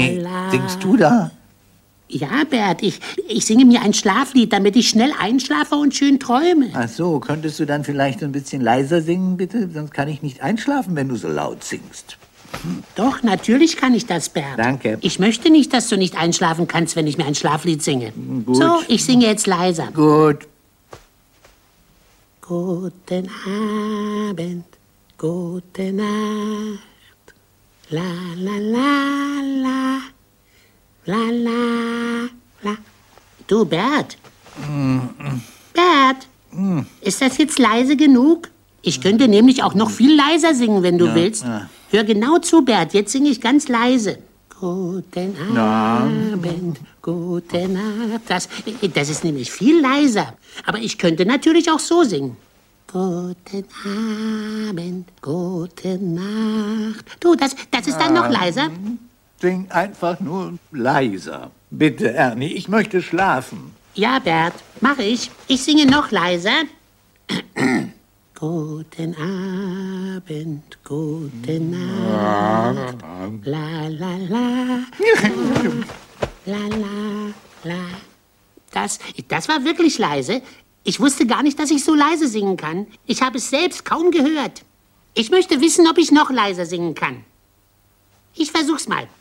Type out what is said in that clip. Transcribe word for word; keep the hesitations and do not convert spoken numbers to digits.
Singst du da? Ja, Bert, ich, ich singe mir ein Schlaflied, damit ich schnell einschlafe und schön träume. Ach so, könntest du dann vielleicht ein bisschen leiser singen, bitte? Sonst kann ich nicht einschlafen, wenn du so laut singst. Doch, natürlich kann ich das, Bert. Danke. Ich möchte nicht, dass du nicht einschlafen kannst, wenn ich mir ein Schlaflied singe. Gut. So, ich singe jetzt leiser. Gut. Guten Abend, gute Nacht. La, la, la, la. La, la, la. Du, Bert. Mm. Bert, Mm. ist das jetzt leise genug? Ich könnte nämlich auch noch viel leiser singen, wenn du Ja, willst. ja. Hör genau zu, Bert. Jetzt singe ich ganz leise. Guten Na. Abend, gute Nacht. Das, das ist nämlich viel leiser. Aber ich könnte natürlich auch so singen. Guten Abend, gute Nacht. Du, das, das ist dann noch leiser. Sing einfach nur leiser. Bitte, Ernie, ich möchte schlafen. Ja, Bert, mache ich. Ich singe noch leiser. Guten Abend, gute Nacht. La, la, la. La, la, la. Das, das war wirklich leise. Ich wusste gar nicht, dass ich so leise singen kann. Ich habe es selbst kaum gehört. Ich möchte wissen, ob ich noch leiser singen kann. Ich versuch's mal.